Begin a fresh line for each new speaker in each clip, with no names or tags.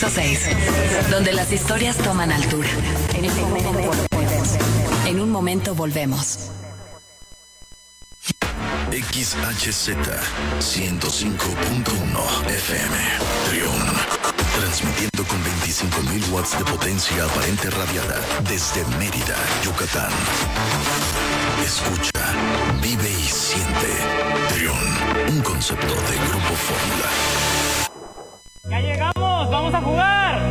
6, donde las historias toman altura. En un momento volvemos.
XHZ 105.1 FM Trión, transmitiendo con 25.000 watts de potencia aparente radiada desde Mérida, Yucatán. Escucha, vive y siente Trión, un concepto de Grupo Fórmula.
¡Ya llegamos! ¡Vamos a jugar!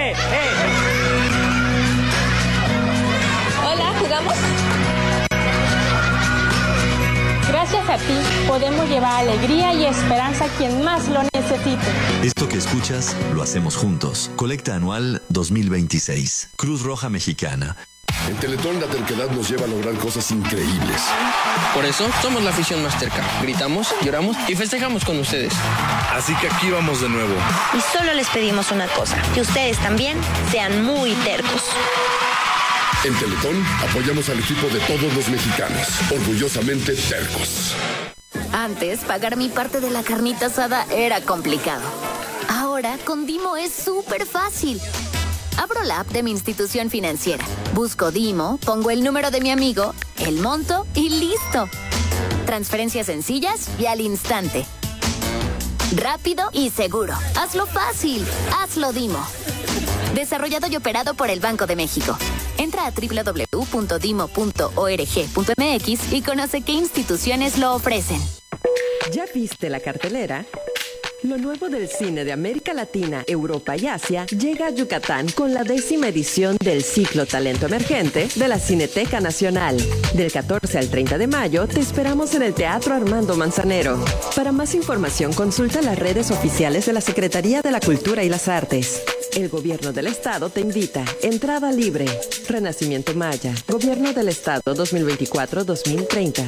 Hola, ¿jugamos? Gracias a ti podemos llevar alegría y esperanza a quien más lo necesite.
Esto que escuchas lo hacemos juntos. Colecta anual 2026. Cruz Roja Mexicana.
En Teletón la terquedad nos lleva a lograr cosas increíbles.
Por eso somos la afición más terca. Gritamos, lloramos y festejamos con ustedes.
Así que aquí vamos de nuevo.
Y solo les pedimos una cosa, que ustedes también sean muy tercos.
En Teletón apoyamos al equipo de todos los mexicanos, orgullosamente tercos.
Antes, pagar mi parte de la carnita asada era complicado. Ahora, con Dimo es súper fácil. Abro la app de mi institución financiera, busco Dimo, pongo el número de mi amigo, el monto y listo. Transferencias sencillas y al instante. Rápido y seguro. Hazlo fácil. Hazlo Dimo. Desarrollado y operado por el Banco de México. Entra a www.dimo.org.mx y conoce qué instituciones lo ofrecen.
¿Ya viste la cartelera? Lo nuevo del cine de América Latina, Europa y Asia llega a Yucatán con la 10ª edición del ciclo Talento Emergente de la Cineteca Nacional. Del 14 al 30 de mayo te esperamos en el Teatro Armando Manzanero. Para más información consulta las redes oficiales de la Secretaría de la Cultura y las Artes. El Gobierno del Estado te invita. Entrada libre. Renacimiento Maya. Gobierno del Estado 2024-2030.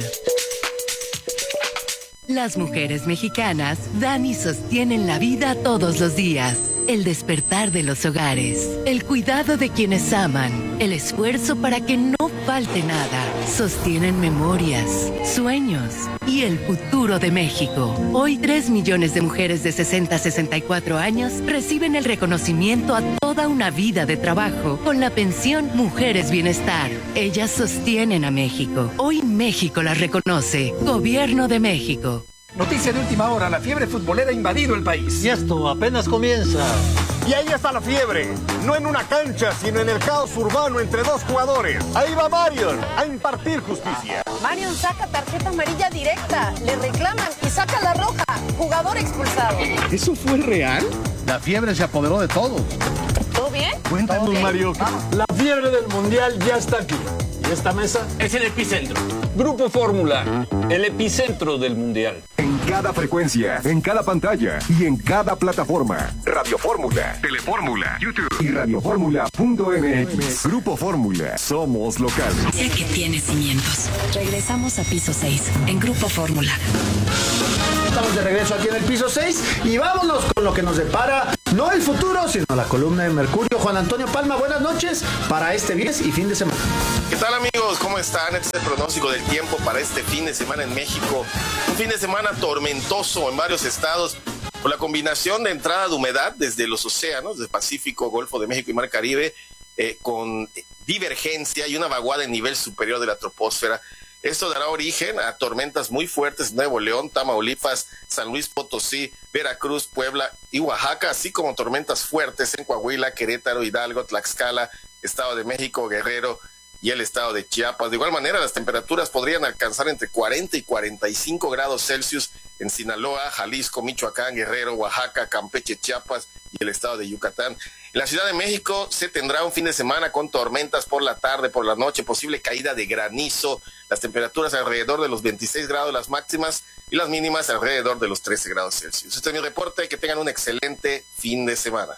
Las mujeres mexicanas dan y sostienen la vida todos los días. El despertar de los hogares, el cuidado de quienes aman, el esfuerzo para que no falte nada. Sostienen memorias, sueños y el futuro de México. Hoy 3 millones de mujeres de 60 a 64 años reciben el reconocimiento a toda una vida de trabajo con la pensión Mujeres Bienestar. Ellas sostienen a México. Hoy México las reconoce. Gobierno de México.
Noticia de última hora, la fiebre futbolera ha invadido el país.
Y esto apenas comienza.
Y ahí está la fiebre, no en una cancha, sino en el caos urbano entre dos jugadores. Ahí va Marion a impartir justicia.
Marion saca tarjeta amarilla directa, le reclaman y saca la roja. Jugador expulsado.
¿Eso fue real?
La fiebre se apoderó de todos.
¿Todo bien?
Cuéntanos, Mario.
La fiebre del mundial ya está aquí. Y esta mesa
es el epicentro. Grupo Fórmula, el epicentro del mundial.
En cada frecuencia, en cada pantalla y en cada plataforma. Radio Fórmula, Telefórmula, YouTube y radioformula.mx. Grupo Fórmula, somos locales.
Sé que tiene cimientos. Regresamos a piso 6 en Grupo Fórmula.
Estamos de regreso aquí en el piso 6 y vámonos con lo que nos depara, no el futuro, sino la columna de Mercurio. Juan Antonio Palma, buenas noches para este viernes y fin de semana.
¿Qué tal, amigos? ¿Cómo están? Este es el pronóstico del tiempo para este fin de semana en México. Un fin de semana tormentoso en varios estados por la combinación de entrada de humedad desde los océanos del Pacífico, Golfo de México y Mar Caribe, con divergencia y una vaguada en nivel superior de la troposfera. Esto dará origen a tormentas muy fuertes en Nuevo León, Tamaulipas, San Luis Potosí, Veracruz, Puebla y Oaxaca, así como tormentas fuertes en Coahuila, Querétaro, Hidalgo, Tlaxcala, Estado de México, Guerrero y el estado de Chiapas. De igual manera, las temperaturas podrían alcanzar entre 40 y 45 grados Celsius en Sinaloa, Jalisco, Michoacán, Guerrero, Oaxaca, Campeche, Chiapas y el estado de Yucatán. En la Ciudad de México se tendrá un fin de semana con tormentas por la tarde, por la noche, posible caída de granizo, las temperaturas alrededor de los 26 grados las máximas y las mínimas alrededor de los 13 grados Celsius. Este es mi reporte, que tengan un excelente fin de semana.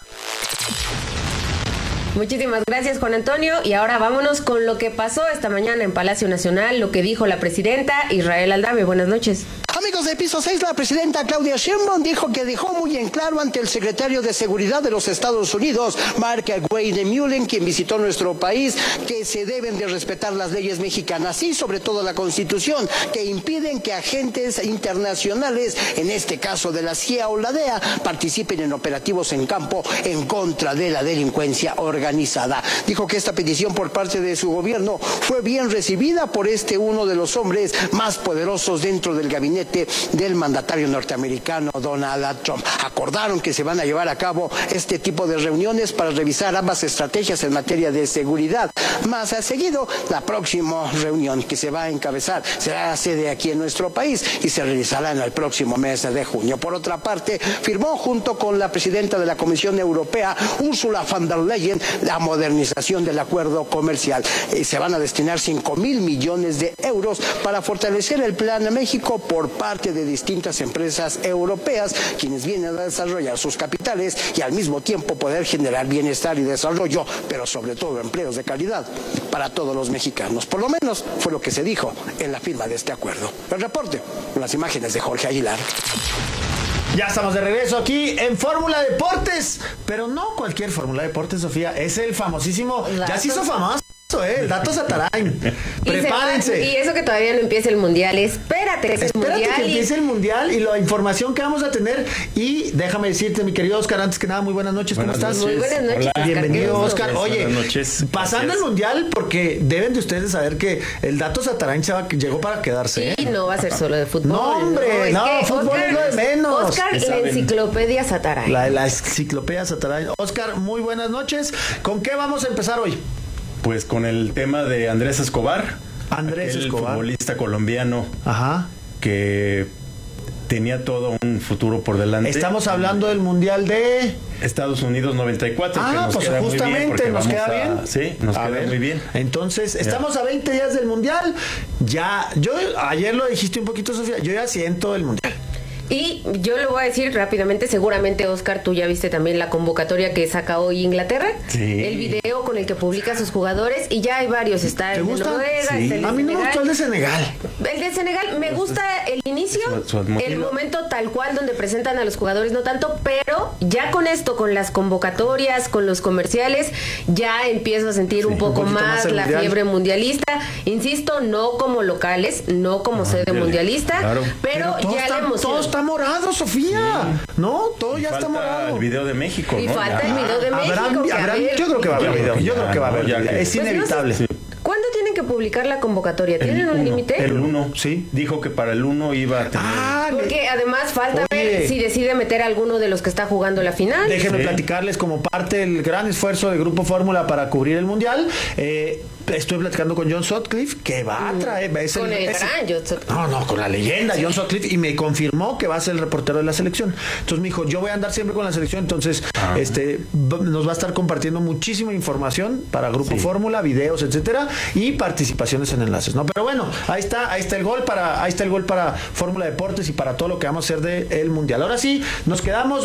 Muchísimas gracias, Juan Antonio. Y ahora vámonos con lo que pasó esta mañana en Palacio Nacional, lo que dijo la presidenta Israel Aldave. Buenas noches.
Amigos Amigos de Piso 6, la presidenta Claudia Sheinbaum dijo que dejó muy en claro ante el secretario de Seguridad de los Estados Unidos, Mark Wade-Mullen, quien visitó nuestro país, que se deben de respetar las leyes mexicanas y sobre todo la Constitución, que impiden que agentes internacionales, en este caso de la CIA o la DEA, participen en operativos en campo en contra de la delincuencia organizada. Dijo que esta petición por parte de su gobierno fue bien recibida por uno de los hombres más poderosos dentro del gabinete del mandatario norteamericano Donald Trump. Acordaron que se van a llevar a cabo este tipo de reuniones para revisar ambas estrategias en materia de seguridad. Más seguido, la próxima reunión que se va a encabezar será la sede aquí en nuestro país y se realizará en el próximo mes de junio. Por otra parte, firmó junto con la presidenta de la Comisión Europea, Ursula von der Leyen, la modernización del acuerdo comercial. Se van a destinar 5,000 millones de euros para fortalecer el Plan México por parte de distintas empresas europeas, quienes vienen a desarrollar sus capitales y al mismo tiempo poder generar bienestar y desarrollo, pero sobre todo empleos de calidad para todos los mexicanos. Por lo menos fue lo que se dijo en la firma de este acuerdo. El reporte con las imágenes de Jorge Aguilar.
Ya estamos de regreso aquí en Fórmula Deportes, pero no cualquier Fórmula Deportes, Sofía, es el famosísimo, ya se hizo famoso, el Dato Satarain. Prepárense.
Y eso que todavía no empieza el Mundial, espérate que
empiece el Mundial y la información que vamos a tener. Y déjame decirte, mi querido Oscar, antes que nada, muy buenas noches, ¿cómo estás?
Muy buenas noches.
Hola. Bienvenido, Oscar. Oye,
buenas noches.
Pasando el Mundial, porque deben de ustedes saber que el Dato Satarain llegó para quedarse.
Y no va a ser solo de fútbol.
No, hombre, fútbol Oscar, es lo de menos.
Oscar, la enciclopedia Satarain.
La enciclopedia Satarain. Oscar, muy buenas noches. ¿Con qué vamos a empezar hoy?
Pues con el tema de Andrés Escobar. El futbolista colombiano.
Ajá.
Que tenía todo un futuro por delante.
Estamos hablando del Mundial de
Estados Unidos 94.
Ah,
que nos
pues
queda
justamente
muy bien
nos queda bien.
Sí, nos queda muy bien.
Entonces, estamos a 20 días del Mundial. Ayer lo dijiste un poquito, Sofía, yo ya siento el Mundial.
Y yo lo voy a decir rápidamente, seguramente, Oscar, tú ya viste también la convocatoria que saca hoy Inglaterra.
Sí.
El video con el que publica a sus jugadores, y ya hay varios. Está el de Noruega,
sí.
está el de
A mí no me gustó el de Senegal.
El de Senegal, me gusta el inicio, el momento tal cual donde presentan a los jugadores, no tanto, pero ya con esto, con las convocatorias, con los comerciales, ya empiezo a sentir un poco más la fiebre mundialista. Insisto, no como locales, no como sede mundialista,
claro.
pero ya la emoción.
Todo está morado, Sofía. Sí. No, todo ya está morado.
El video de México,
y falta el video de México.
Yo creo que va a haber video. Yo creo que va a haber. Es inevitable.
Pues no sé, ¿cuándo tienen que publicar la convocatoria? ¿Tienen un límite?
El 1, sí. Dijo que para el 1 iba a tener...
Porque además falta ver si decide meter a alguno de los que está jugando la final.
Déjenme platicarles como parte del gran esfuerzo de Grupo Fórmula para cubrir el Mundial. Estoy platicando con John Sutcliffe, que va a traer...
Con el gran John Sutcliffe.
No, con la leyenda John Sutcliffe, y me confirmó que va a ser el reportero de la selección. Entonces me dijo, yo voy a andar siempre con la selección, entonces nos va a estar compartiendo muchísima información para Grupo Fórmula, videos, etcétera, y participaciones en enlaces, ¿no? Pero bueno, ahí está el gol para Fórmula Deportes y para todo lo que vamos a hacer del Mundial. Ahora sí, nos quedamos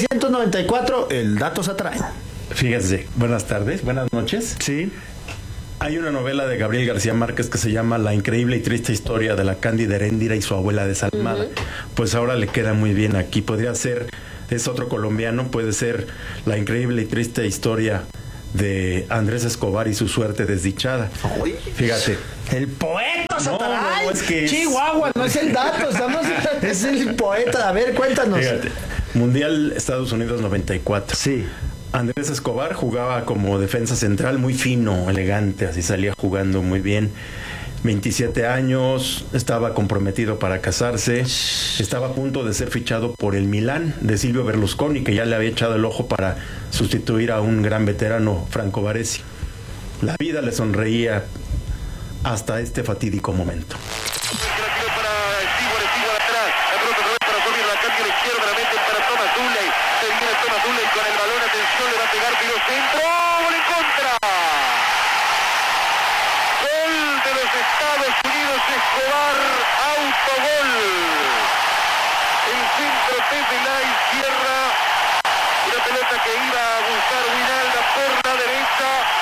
1994, el Dato Satarain.
Fíjense, buenas tardes, buenas noches.
Sí.
Hay una novela de Gabriel García Márquez que se llama La increíble y triste historia de la Cándida Heréndira y su abuela desalmada. Pues ahora le queda muy bien aquí. Podría ser, es otro colombiano, puede ser La increíble y triste historia de Andrés Escobar y su suerte desdichada.
Uy,
fíjate.
El poeta Satarain.
No, es que
Chihuahua, no es el dato, es el poeta. A ver, cuéntanos.
Fíjate. Mundial Estados Unidos 94.
Sí.
Andrés Escobar jugaba como defensa central, muy fino, elegante, así salía jugando muy bien. 27 años, estaba comprometido para casarse, estaba a punto de ser fichado por el Milán de Silvio Berlusconi, que ya le había echado el ojo para sustituir a un gran veterano, Franco Baresi. La vida le sonreía hasta este fatídico momento.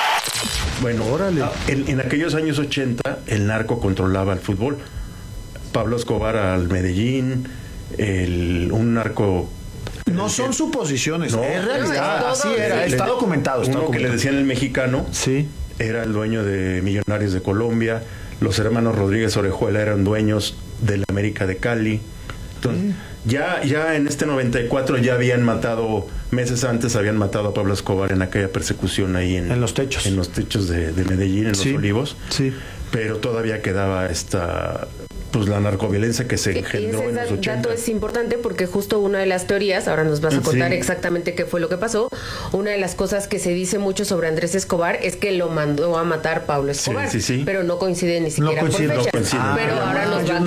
Bueno, órale. En aquellos años 80 el narco controlaba el fútbol. Pablo Escobar al Medellín, un narco...
No son suposiciones,
no,
es realidad, así era, está documentado.
Uno que le decían el mexicano,
sí,
era el dueño de Millonarios de Colombia, los hermanos Rodríguez Orejuela eran dueños de la América de Cali. Entonces, ya en este 94 ya habían matado, meses antes habían matado a Pablo Escobar en aquella persecución ahí en
los techos.
En los techos de Medellín, en Los Olivos.
Sí.
Pero todavía quedaba pues la narcoviolencia que se engendró en los 80.
Ese dato es importante porque justo una de las teorías, ahora nos vas a contar exactamente qué fue lo que pasó, una de las cosas que se dice mucho sobre Andrés Escobar es que lo mandó a matar Pablo Escobar, pero no coincide ni siquiera por fecha. Pero ahora nos va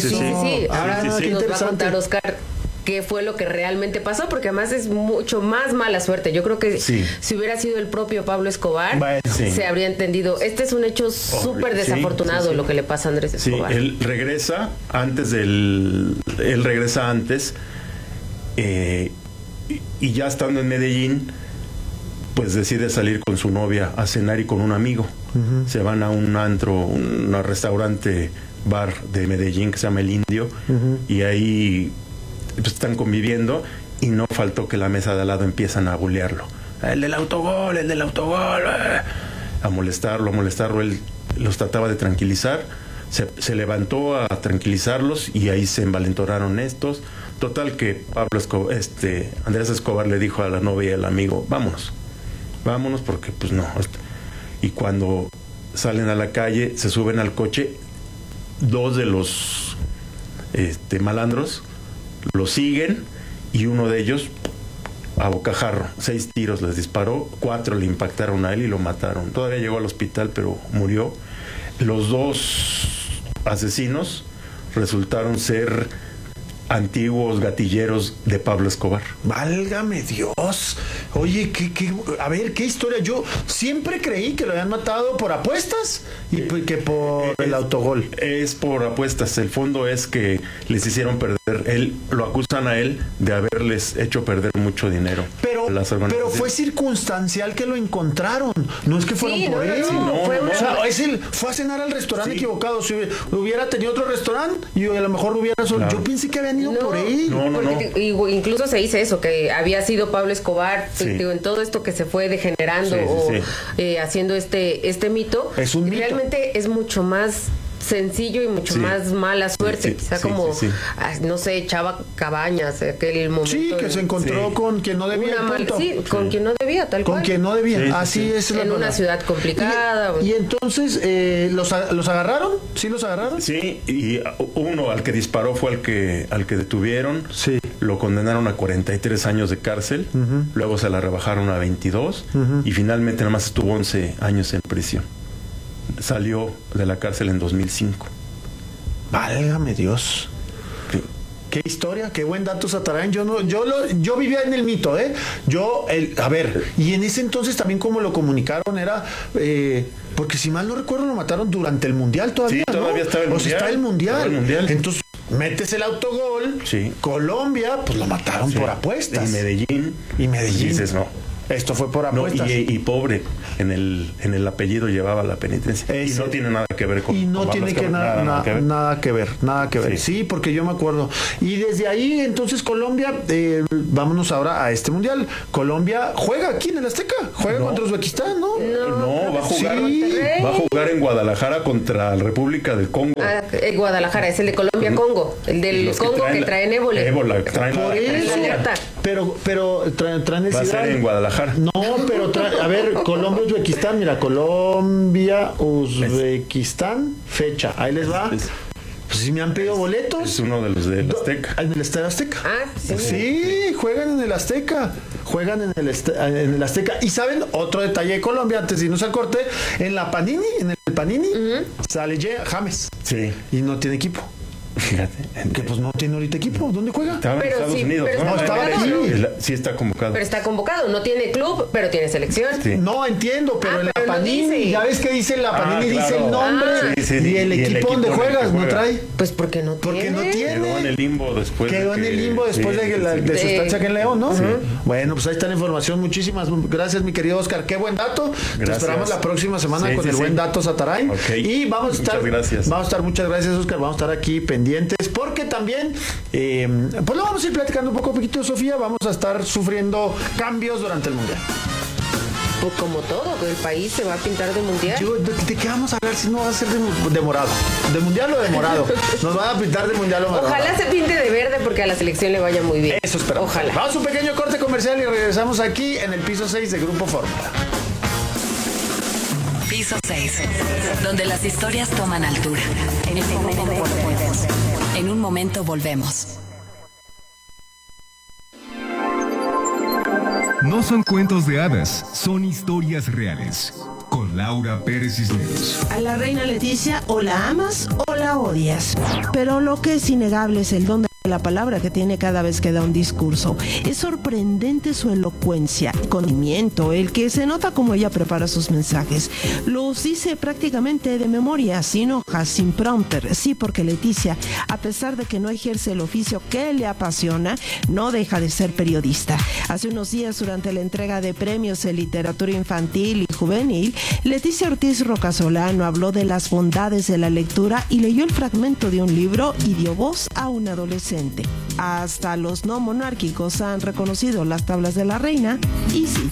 a contar Oscar qué fue lo que realmente pasó, porque además es mucho más mala suerte. Yo creo que si hubiera sido el propio Pablo Escobar, se habría entendido. Este es un hecho súper desafortunado lo que le pasa a Andrés Escobar.
Sí, él regresa antes y ya estando en Medellín, pues decide salir con su novia a cenar y con un amigo. Se van a un antro, un restaurante bar de Medellín que se llama El Indio, y ahí pues están conviviendo y no faltó que la mesa de al lado empiezan a bulearlo. El del autogol, a molestarlo. Él los trataba de tranquilizar, se levantó a tranquilizarlos y ahí se envalentonaron estos. Total que Andrés Escobar le dijo a la novia y al amigo, vámonos porque pues no. Y cuando salen a la calle, se suben al coche, dos de los malandros lo siguen y uno de ellos a bocajarro, 6 tiros les disparó, 4 le impactaron a él y lo mataron. Todavía llegó al hospital pero murió. Los 2 asesinos resultaron ser antiguos gatilleros de Pablo Escobar.
Válgame Dios. Oye, a ver, qué historia. Yo siempre creí que lo habían matado por apuestas y que por el autogol.
Es por apuestas. El fondo es que les hicieron perder. Lo acusan a él de haberles hecho perder mucho dinero.
Pero fue circunstancial que lo encontraron. No es que fueron por él. Fue a cenar al restaurante equivocado. Si hubiera tenido otro restaurante y a lo mejor hubiera solo. Yo pensé que habían ido por él.
Incluso se dice eso, que había sido Pablo Escobar, en todo esto que se fue degenerando haciendo este mito.
Es un mito.
Realmente es mucho más sencillo y mucho más mala suerte, no sé, echaba cabañas aquel momento.
Sí, que se encontró con quien no debía.
Con quien no debía, tal cual.
Con quien no debía, así es.
En una ciudad complicada.
Y entonces, ¿los agarraron? ¿Sí los agarraron?
Sí, y uno al que disparó fue al que detuvieron. Sí. Lo condenaron a 43 años de cárcel, luego se la rebajaron a 22 y finalmente nada más estuvo 11 años en prisión. Salió de la cárcel en 2005.
Válgame Dios. Sí. Qué historia, qué buen dato, Satarain. Yo vivía en el mito, a ver, y en ese entonces también como lo comunicaron era porque si mal no recuerdo lo mataron durante el Mundial todavía.
Sí, todavía estaba el Mundial.
Está el Mundial. Entonces metes el autogol. Sí. Colombia, pues lo mataron por apuestas.
Y Medellín.
Dices, no. Esto fue por apuestas.
Y pobre, en el apellido llevaba la penitencia. Y no tiene nada que ver con...
Y no tiene nada que ver. Sí, porque yo me acuerdo. Y desde ahí, entonces, Colombia, vámonos ahora a este Mundial. Colombia juega aquí en el Azteca. Juega contra Uzbekistán, ¿no?
No, va a jugar en Guadalajara contra la República del Congo.
Guadalajara, es el de Colombia-Congo. El del Congo que traen ébola.
Por eso. Pero traen el
va a ser en Guadalajara.
No, pero a ver, Colombia, Uzbekistán, mira, Colombia, Uzbekistán, fecha, ahí les va. Pues si me han pedido boletos.
Es uno de los del Azteca.
¿En el Estadio Azteca?
Sí,
juegan en el Azteca. Juegan en el Azteca. Y ¿saben? Otro detalle de Colombia, antes de irnos al corte, en el Panini, sale James.
Sí.
Y no tiene equipo.
Fíjate.
Que pues no tiene ahorita equipo. ¿Dónde juega?
Estaba en Estados Unidos.
No,
estaba aquí.
Sí está convocado.
Pero está convocado. No tiene club, pero tiene selección.
Sí. No, entiendo, pero en la Panini, ya ves que dice en la Panini, dice el nombre y el equipo donde juegas, ¿no trae?
Pues porque no tiene.
Quedó en el limbo después.
De su estancia aquí en León, ¿no? Sí. Bueno, pues ahí está la información. Muchísimas gracias, mi querido Oscar. Qué buen dato. Te esperamos la próxima semana con el buen dato, Satarain.
Okay.
Y vamos a estar.
Muchas gracias.
Muchas gracias, Oscar. Vamos a estar aquí pendientes pendientes, porque también, pues lo vamos a ir platicando un poquito, Sofía, vamos a estar sufriendo cambios durante el Mundial.
Pues como todo, el país se va a pintar de mundial.
¿De qué vamos a hablar si no va a ser de morado? ¿De mundial o de morado? Nos van a pintar de mundial o morado.
Ojalá se pinte de verde porque a la selección le vaya muy bien.
Eso esperamos.
Ojalá.
Vamos a un pequeño corte comercial y regresamos aquí en el piso 6 de Grupo Fórmula.
Piso 6, donde las historias toman altura. En un momento volvemos.
No son cuentos de hadas, son historias reales. Con Laura Pérez Cisneros.
A la reina Leticia o la amas o la odias. Pero lo que es innegable es el don de la palabra que tiene cada vez que da un discurso. Es sorprendente su elocuencia, conocimiento, el que se nota como ella prepara sus mensajes. Los dice prácticamente de memoria, sin hojas, sin prompter. Sí, porque Leticia, a pesar de que no ejerce el oficio que le apasiona, no deja de ser periodista. Hace unos días, durante la entrega de premios en literatura infantil y juvenil, Leticia Ortiz Rocasolano habló de las bondades de la lectura y leyó el fragmento de un libro y dio voz a un adolescente. Hasta los no monárquicos han reconocido las tablas de la reina y sí.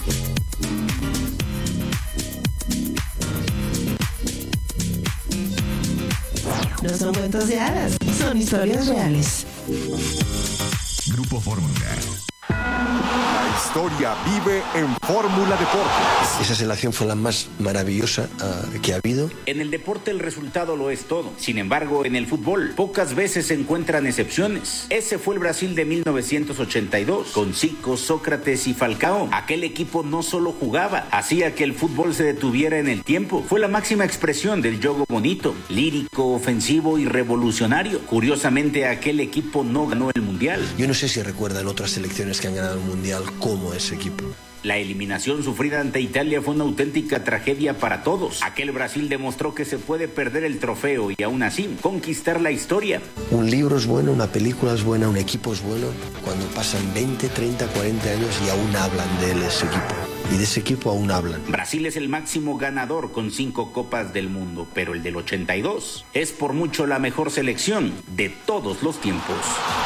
No son cuentos de hadas, son historias reales.
Grupo Fórmula. La historia vive en Fórmula Deportes.
Esa selección fue la más maravillosa que ha habido.
En el deporte el resultado lo es todo. Sin embargo, en el fútbol pocas veces se encuentran excepciones. Ese fue el Brasil de 1982, con Zico, Sócrates y Falcao. Aquel equipo no solo jugaba, hacía que el fútbol se detuviera en el tiempo. Fue la máxima expresión del juego bonito, lírico, ofensivo y revolucionario. Curiosamente, aquel equipo no ganó el Mundial.
Yo no sé si recuerdan otras selecciones que han ganado el Mundial como ese equipo.
La eliminación sufrida ante Italia fue una auténtica tragedia para todos. Aquel Brasil demostró que se puede perder el trofeo y aún así conquistar la historia.
Un libro es bueno, una película es buena, un equipo es bueno cuando pasan 20, 30, 40 años y aún hablan de él, ese equipo. Y de ese equipo aún hablan.
Brasil es el máximo ganador con 5 Copas del Mundo, pero el del 82 es por mucho la mejor selección de todos los tiempos.